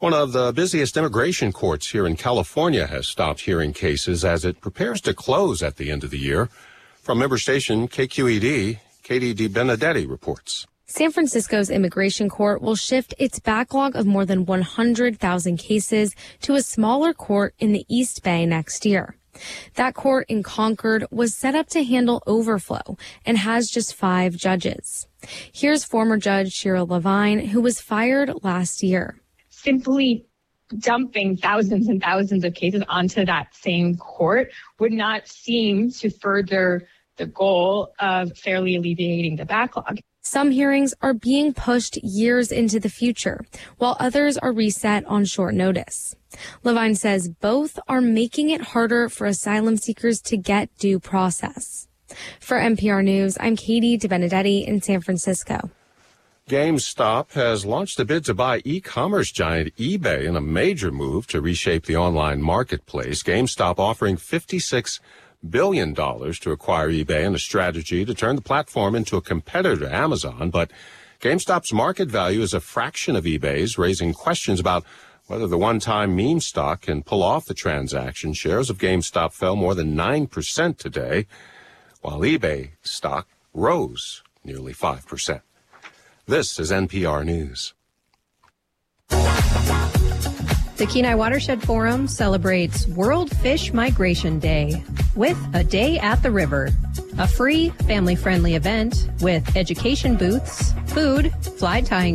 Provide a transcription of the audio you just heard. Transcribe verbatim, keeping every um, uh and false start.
One of the busiest immigration courts here in California has stopped hearing cases as it prepares to close at the end of the year. From member station K Q E D, Katie DiBenedetti reports. San Francisco's immigration court will shift its backlog of more than one hundred thousand cases to a smaller court in the East Bay next year. That court in Concord was set up to handle overflow and has just five judges. Here's former Judge Shira Levine, who was fired last year. Simply dumping thousands and thousands of cases onto that same court would not seem to further the goal of fairly alleviating the backlog. Some hearings are being pushed years into the future, while others are reset on short notice. Levine says both are making it harder for asylum seekers to get due process. For N P R News, I'm Katie DiBenedetti in San Francisco. GameStop has launched a bid to buy e-commerce giant eBay in a major move to reshape the online marketplace. GameStop offering fifty-six billion dollars to acquire eBay in a strategy to turn the platform into a competitor to Amazon. But GameStop's market value is a fraction of eBay's, raising questions about whether the one-time meme stock can pull off the transaction. Shares of GameStop fell more than nine percent today, while eBay stock rose nearly five percent. This is N P R News. The Kenai Watershed Forum celebrates World Fish Migration Day with a day at the river, a free, family-friendly event with education booths, food, fly tying